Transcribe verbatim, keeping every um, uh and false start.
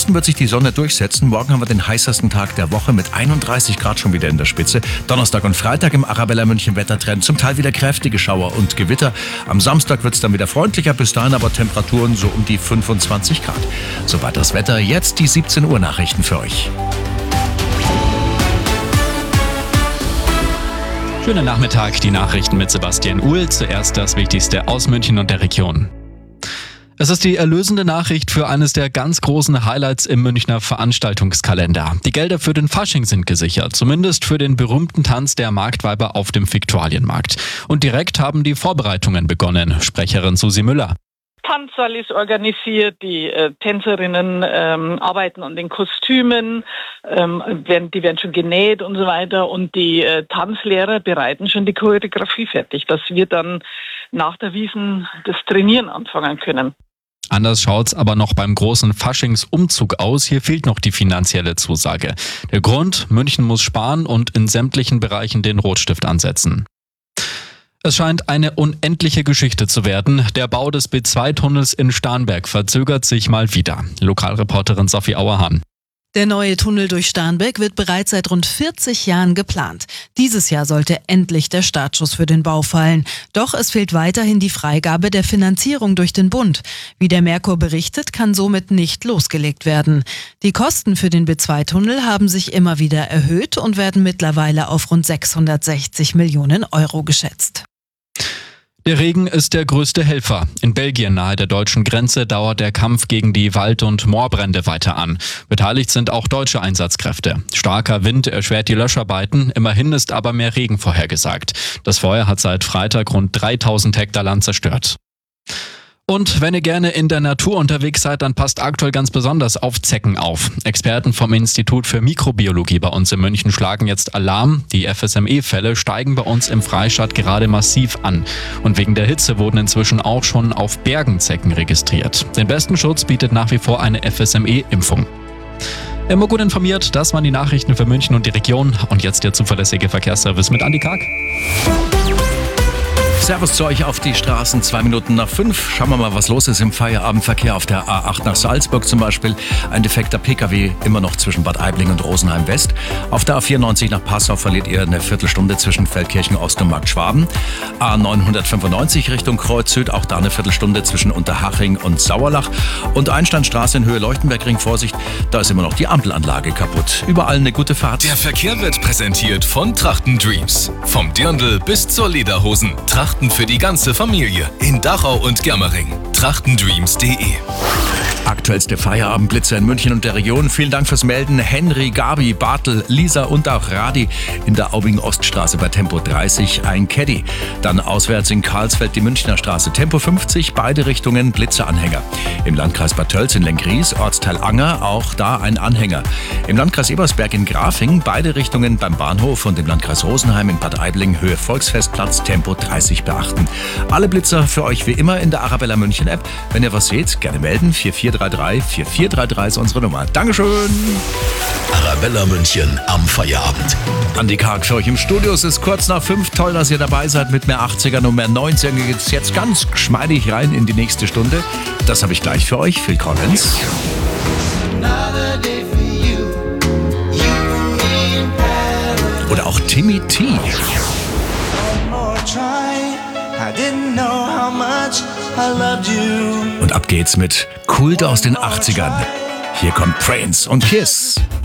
Ansonsten wird sich die Sonne durchsetzen. Morgen haben wir den heißesten Tag der Woche mit einunddreißig Grad schon wieder in der Spitze. Donnerstag und Freitag im Arabella München Wettertrend. Zum Teil wieder kräftige Schauer und Gewitter. Am Samstag wird es dann wieder freundlicher. Bis dahin aber Temperaturen so um die fünfundzwanzig Grad. Soweit das Wetter. Jetzt die siebzehn Uhr Nachrichten für euch. Schönen Nachmittag, die Nachrichten mit Sebastian Uhl. Zuerst das Wichtigste aus München und der Region. Es ist die erlösende Nachricht für eines der ganz großen Highlights im Münchner Veranstaltungskalender. Die Gelder für den Fasching sind gesichert, zumindest für den berühmten Tanz der Marktweiber auf dem Viktualienmarkt. Und direkt haben die Vorbereitungen begonnen. Sprecherin Susi Müller. Tanzsaal ist organisiert, die äh, Tänzerinnen ähm, arbeiten an den Kostümen, ähm, werden, die werden schon genäht und so weiter und die äh, Tanzlehrer bereiten schon die Choreografie fertig, dass wir dann nach der Wiesn das Trainieren anfangen können. Anders schaut's aber noch beim großen Faschingsumzug aus. Hier fehlt noch die finanzielle Zusage. Der Grund: München muss sparen und in sämtlichen Bereichen den Rotstift ansetzen. Es scheint eine unendliche Geschichte zu werden. Der Bau des B zwei Tunnels in Starnberg verzögert sich mal wieder. Lokalreporterin Sophie Auerhahn. Der neue Tunnel durch Starnberg wird bereits seit rund vierzig Jahren geplant. Dieses Jahr sollte endlich der Startschuss für den Bau fallen. Doch es fehlt weiterhin die Freigabe der Finanzierung durch den Bund. Wie der Merkur berichtet, kann somit nicht losgelegt werden. Die Kosten für den B zwei Tunnel haben sich immer wieder erhöht und werden mittlerweile auf rund sechshundertsechzig Millionen Euro geschätzt. Der Regen ist der größte Helfer. In Belgien nahe der deutschen Grenze dauert der Kampf gegen die Wald- und Moorbrände weiter an. Beteiligt sind auch deutsche Einsatzkräfte. Starker Wind erschwert die Löscharbeiten, immerhin ist aber mehr Regen vorhergesagt. Das Feuer hat seit Freitag rund dreitausend Hektar Land zerstört. Und wenn ihr gerne in der Natur unterwegs seid, dann passt aktuell ganz besonders auf Zecken auf. Experten vom Institut für Mikrobiologie bei uns in München schlagen jetzt Alarm. Die F S M E-Fälle steigen bei uns im Freistaat gerade massiv an. Und wegen der Hitze wurden inzwischen auch schon auf Bergen Zecken registriert. Den besten Schutz bietet nach wie vor eine F S M E-Impfung. Immer gut informiert, das waren die Nachrichten für München und die Region. Und jetzt der zuverlässige Verkehrsservice mit Andi Karg. Servus zu euch auf die Straßen, zwei Minuten nach fünf. Schauen wir mal, was los ist im Feierabendverkehr auf der A acht nach Salzburg zum Beispiel. Ein defekter P K W immer noch zwischen Bad Aibling und Rosenheim West. Auf der A vierundneunzig nach Passau verliert ihr eine Viertelstunde zwischen Feldkirchen Ost und Markt Schwaben. A neunhundertfünfundneunzig Richtung Kreuz Süd, auch da eine Viertelstunde zwischen Unterhaching und Sauerlach. Und Einsteinstraße in Höhe Leuchtenbergring, Vorsicht, da ist immer noch die Ampelanlage kaputt. Überall eine gute Fahrt. Der Verkehr wird präsentiert von Trachten Dreams. Vom Dirndl bis zur Lederhosen. Trachten für die ganze Familie in Dachau und Germering. trachtendreams punkt de. Aktuellste Feierabendblitze in München und der Region. Vielen Dank fürs Melden. Henry, Gabi, Bartel, Lisa und auch Radi in der Aubing-Oststraße bei Tempo dreißig ein Caddy. Dann auswärts in Karlsfeld die Münchner Straße Tempo fünfzig, beide Richtungen Blitzeanhänger. Im Landkreis Bad Tölz in Lenggries, Ortsteil Anger, auch da ein Anhänger. Im Landkreis Ebersberg in Grafing, beide Richtungen beim Bahnhof und im Landkreis Rosenheim in Bad Aibling, Höhe Volksfestplatz, Tempo dreißig beachten. Alle Blitzer für euch wie immer in der Arabella München App. Wenn ihr was seht, gerne melden. vier vier drei drei vier vier drei drei ist unsere Nummer. Dankeschön. Arabella München am Feierabend. Andi Karg für euch im Studio. Es ist kurz nach fünf. Toll, dass ihr dabei seid mit mehr achtzigern und mehr neunzigern. Geht es jetzt ganz geschmeidig rein in die nächste Stunde. Das habe ich gleich für euch. Phil Collins. Oder auch Timmy T. Und ab geht's mit Kult aus den achtzigern. Hier kommt Prince und Kiss.